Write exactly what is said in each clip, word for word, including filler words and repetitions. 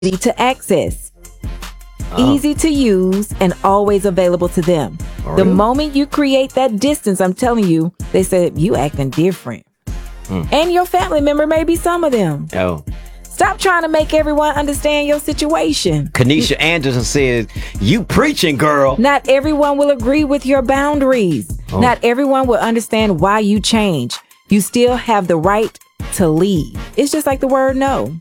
to access. Oh. Easy to use and always available to them. Oh, the really? moment you create that distance, I'm telling you, they said you acting different. Mm. And your family member may be some of them. Oh. Stop trying to make everyone understand your situation. Kanisha Anderson says, you preaching, girl. Not everyone will agree with your boundaries. Oh. Not everyone will understand why you change. You still have the right to leave. It's just like the word no.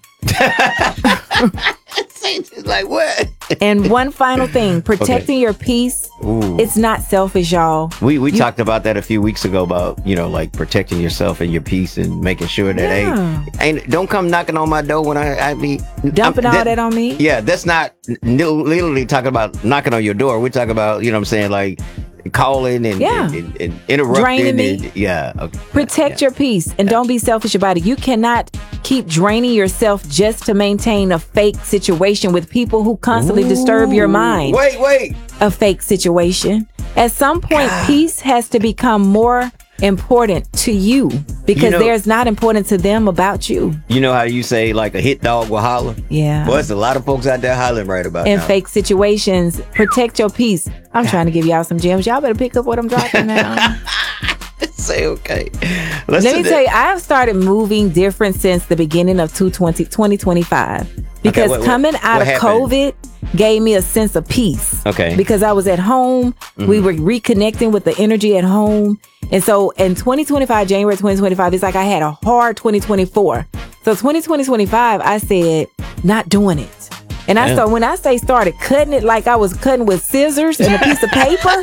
It's like what? And one final thing, protecting Okay. your peace. Ooh. It's not selfish, y'all. We we You- talked about that a few weeks ago about, you know, like protecting yourself and your peace and making sure that Yeah. hey, ain't don't come knocking on my door when I I be Dumping I'm- all that on me. Yeah, that's not n- literally talking about knocking on your door. We're talking about, you know what I'm saying, like calling and, Yeah. and, and, and interrupting. Draining me. and- yeah. Okay. Protect yeah. your peace and don't be selfish about it. You cannot keep draining yourself just to maintain a fake situation with people who constantly disturb your mind. Wait, wait. A fake situation. At some point, peace has to become more important to you because You know- there's not important to them about you. You know how you say like a hit dog will holler? Yeah. Boy, there's a lot of folks out there hollering right about In now. fake situations, protect your peace. I'm trying to give y'all some gems. Y'all better pick up what I'm dropping now. Say okay. Let's Let do me that. tell you, I've started moving different since the beginning of two twenty, twenty twenty-five. Because what- what- coming out what of happened? COVID gave me a sense of peace. Okay. Because I was at home. We were reconnecting with the energy at home. And so in twenty twenty-five, January twenty twenty-five, it's like I had a hard twenty twenty-four. So twenty twenty-five, I said, not doing it. And I Yeah. started, when I say started cutting it like I was cutting with scissors and a piece of paper.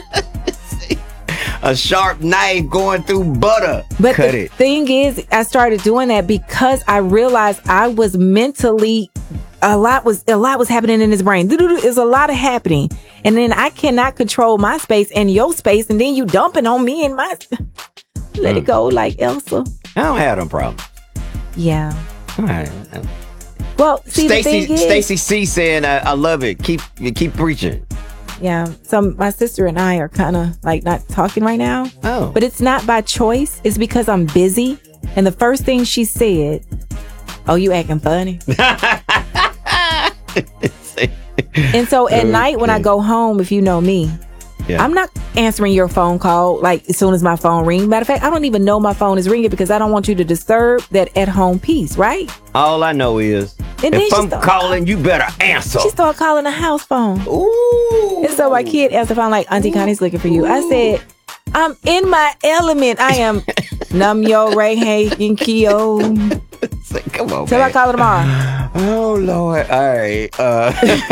A sharp knife going through butter. But Cut the it. thing is, I started doing that because I realized I was mentally a lot was a lot was happening in his brain. There's a lot of happening, and then I cannot control my space and your space, and then you dumping on me and my. Let Mm. it go, like Elsa. I don't have them problems. Yeah. All right. Well, see, the Stacy thing is, Stacy C saying, I, I love it. Keep keep preaching. yeah. So my sister and I are kind of like not talking right now. Oh. But it's not by choice. It's because I'm busy. And the first thing she said, "Oh, you acting funny." And so at night when I Okay. go home, if you know me, Yeah. I'm not answering your phone call like as soon as my phone rings. Matter of fact, I don't even know my phone is ringing because I don't want you to disturb that at home peace, right? All I know is And then if she I'm start- calling, you better answer. She started calling the house phone. Ooh. And so my kid answered the phone like, Auntie Connie's looking for you. I said, I'm in my element. I am Num Yo Ray Hey Kyo. Say, come on, Till I man. call her tomorrow. Oh Lord. All right. Uh,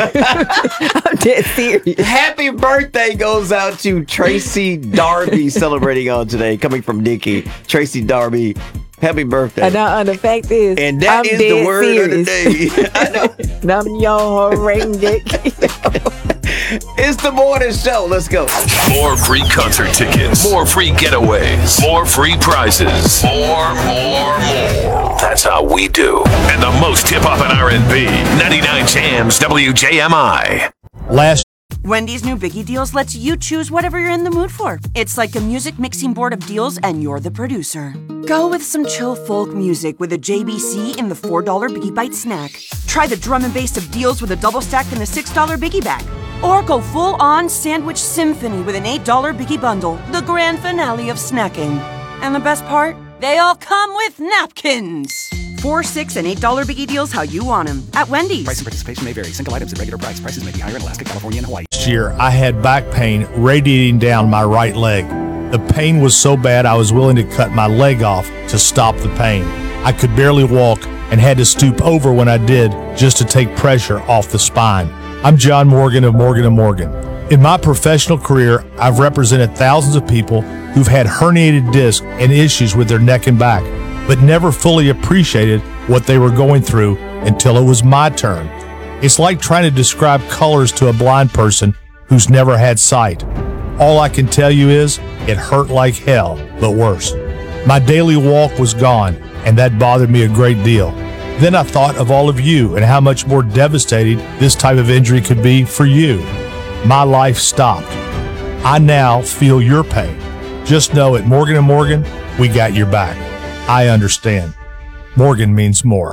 I'm dead serious. happy birthday goes out to Tracy Darby celebrating on today, coming from Nikki. Tracy Darby, happy birthday. And now, uh, the fact is, And that I'm is dead the word serious. of the day. I know. Num Yo Ray Kyo. It's the morning show. Let's go. More free concert tickets. More free getaways. More free prizes. More, more, more. That's how we do. And the most hip-hop and R and B. ninety-nine Jams W J M I. Last Wendy's new Biggie Deals lets you choose whatever you're in the mood for. It's like a music mixing board of deals, and you're the producer. Go with some chill folk music with a J B C in the four dollar Biggie Bite snack. Try the drum and bass of deals with a double stack in the six dollar Biggie bag. Or go full-on sandwich symphony with an eight dollar Biggie bundle, the grand finale of snacking. And the best part? They all come with napkins. Four, six, and eight dollar Biggie Deals how you want them at Wendy's. Price and participation may vary. Single items at regular price. Prices may be higher in Alaska, California, and Hawaii. year, I had back pain radiating down my right leg. The pain was so bad I was willing to cut my leg off to stop the pain. I could barely walk and had to stoop over when I did just to take pressure off the spine. I'm John Morgan of Morgan and Morgan. In my professional career, I've represented thousands of people who've had herniated discs and issues with their neck and back, but never fully appreciated what they were going through until it was my turn. It's like trying to describe colors to a blind person who's never had sight. All I can tell you is it hurt like hell, but worse. My daily walk was gone, and that bothered me a great deal. Then I thought of all of you and how much more devastating this type of injury could be for you. My life stopped. I now feel your pain. Just know at Morgan and Morgan, we got your back. I understand. Morgan means more.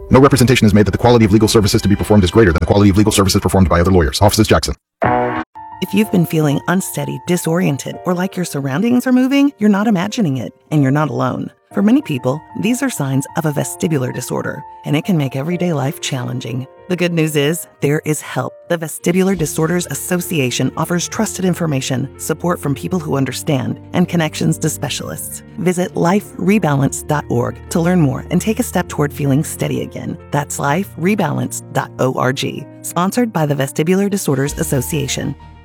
No representation is made that the quality of legal services to be performed is greater than the quality of legal services performed by other lawyers. Offices Jackson. If you've been feeling unsteady, disoriented, or like your surroundings are moving, you're not imagining it, and you're not alone. For many people, these are signs of a vestibular disorder, and it can make everyday life challenging. The good news is, there is help. The Vestibular Disorders Association offers trusted information, support from people who understand, and connections to specialists. Visit life rebalance dot org to learn more and take a step toward feeling steady again. That's life rebalance dot org. Sponsored by the Vestibular Disorders Association.